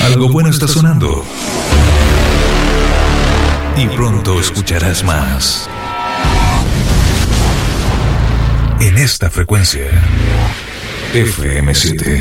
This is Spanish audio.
Algo bueno está sonando. Y pronto escucharás más. En esta frecuencia, FM7.